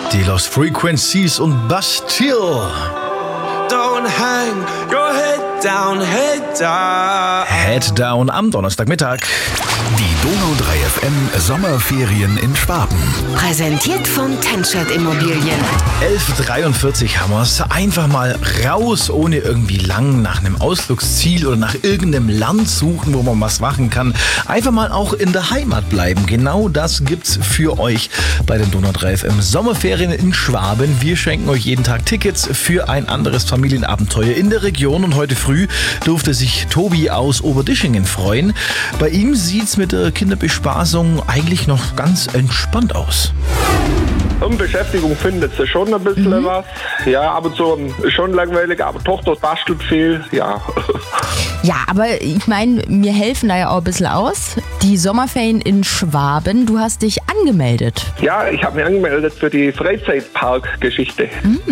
Die Lost Frequencies und Bastille. Don't hang your head down, head down. Head down am Donnerstagmittag. Die Donau 3 FM Sommerferien in Schwaben. Präsentiert von Tenschert Immobilien. 11:43 haben wir's. Einfach mal raus, ohne irgendwie lang nach einem Ausflugsziel oder nach irgendeinem Land suchen, wo man was machen kann. Einfach mal auch in der Heimat bleiben. Genau das gibt's für euch bei den Donau 3 FM Sommerferien in Schwaben. Wir schenken euch jeden Tag Tickets für ein anderes Familienabenteuer in der Region. Und heute früh durfte sich Tobi aus Oberdischingen freuen. Bei ihm sieht's mit der Kinderbespaßung eigentlich noch ganz entspannt aus. Um Beschäftigung findet sie schon ein bisschen was. Ja, ab und zu schon langweilig, aber Tochter bastelt viel, ja. Ja, aber ich meine, wir helfen da ja auch ein bisschen aus. Die Sommerferien in Schwaben, du hast dich angemeldet. Ja, ich habe mich angemeldet für die Freizeitpark-Geschichte.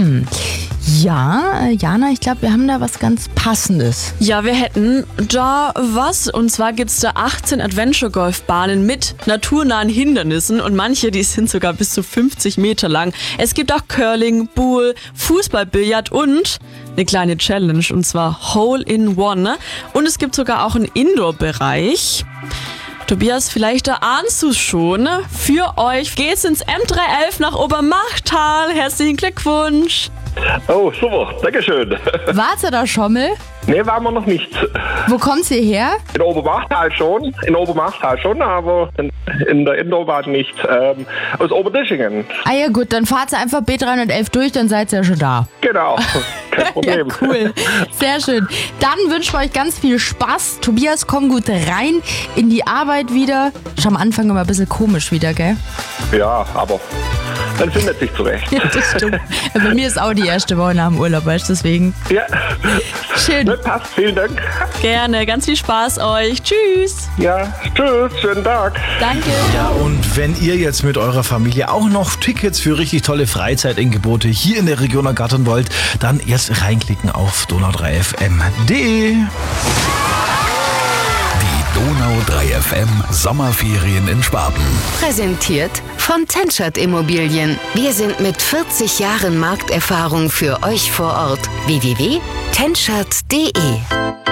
Ja, Jana, ich glaube, wir haben da was ganz Passendes. Ja, wir hätten da was. Und zwar gibt's da 18 Adventure-Golfbahnen mit naturnahen Hindernissen. Und manche, die sind sogar bis zu 50 Meter lang. Es gibt auch Curling, Pool, Fußball, Billard und eine kleine Challenge. Und zwar Hole in One. Und es gibt sogar auch einen Indoor-Bereich. Tobias, vielleicht da ahnst du es schon. Für euch geht's ins M311 nach Obermachtal. Herzlichen Glückwunsch. Oh, super, Dankeschön. Wart ihr da schon mal? Nee, waren wir noch nicht. Wo kommt's ihr her? In Obermachtal schon, aber in der Indobahn nicht. Aus Oberdischingen. Ah ja gut, dann fahrt ihr einfach B311 durch, dann seid ihr ja schon da. Genau, kein Problem. Ja, cool, sehr schön. Dann wünschen wir euch ganz viel Spaß. Tobias, komm gut rein in die Arbeit wieder. Ist am Anfang immer ein bisschen komisch wieder, gell? Ja, aber dann findet sich zurecht. Ja, das stimmt. Bei mir ist auch die erste Woche nach dem Urlaub, weißt du, deswegen. Ja. Schön. Das passt, vielen Dank. Gerne, ganz viel Spaß euch. Tschüss. Ja, tschüss, schönen Tag. Danke. Ja, und wenn ihr jetzt mit eurer Familie auch noch Tickets für richtig tolle Freizeitangebote hier in der Region ergattern wollt, dann jetzt reinklicken auf donau3fm.de. Donau 3 FM Sommerferien in Schwaben. Präsentiert von Tenschert Immobilien. Wir sind mit 40 Jahren Markterfahrung für euch vor Ort. www.tenschert.de